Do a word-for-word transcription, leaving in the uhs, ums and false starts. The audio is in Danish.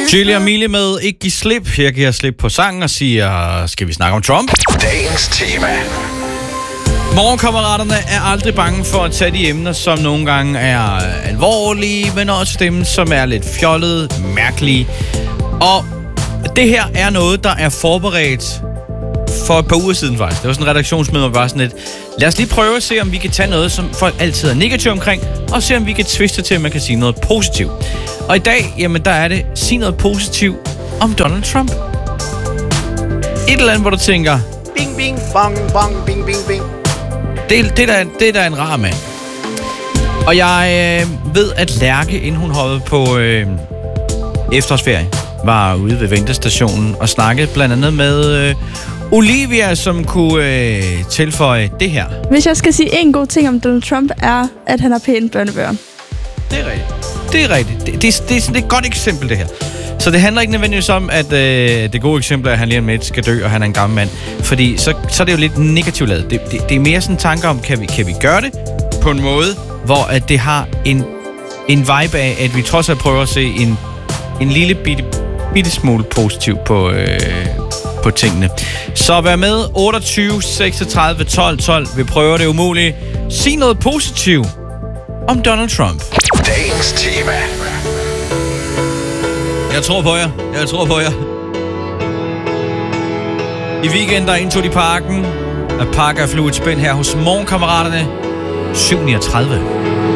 Julia og Mille med Ikke Giv Slip. Her giver jeg slip på sangen og siger, skal vi snakke om Trump? Dagens tema. Morgenkammeraterne er aldrig bange for at tage de emner, som nogle gange er alvorlige, men også dem, som er lidt fjollede, mærkelige. Og det her er noget, der er forberedt for et par uger siden faktisk. Det var sådan en redaktionsmøde, hvor vi var sådan lidt, lad os lige prøve at se, om vi kan tage noget, som folk altid er negativt omkring, og se, om vi kan twiste til, at man kan sige noget positivt. Og i dag, jamen, der er det, sig noget positivt om Donald Trump. Et eller andet, hvor du tænker, Bing, bing, bong, bong, bing, bing, bing. det, det, der, det der er en rar mand. Og jeg øh, ved, at Lærke, inden hun hoppede på øh, efterårsferie, var ude ved ventestationen og snakkede blandt andet med øh, Olivia, som kunne øh, tilføje det her. Hvis jeg skal sige en god ting om Donald Trump, er, at han har pæne børnebørn. Det er rigtigt. Det er rigtigt. Det, det, det, det er sådan et godt eksempel, det her. Så det handler ikke nødvendigvis om, at øh, det gode eksempel er, at han lige om lidt skal dø, og han er en gammel mand. Fordi så, så er det jo lidt negativt lavet. Det, det, det er mere sådan en tanke om, kan vi, kan vi gøre det på en måde, hvor at det har en, en vibe af, at vi trods alt prøver at se en, en lille bitte, bitte smule positiv på, øh, på tingene. Så vær med otteogtyve seksogtredive tolv tolv. Vi prøver det umulige. Sig noget positivt om Donald Trump. Dagens tema. Jeg tror på jer. Jeg tror på jer. I weekenden der indtog de parken. At pakke og flyve et spænd her hos morgenkammeraterne. syv niogtredive.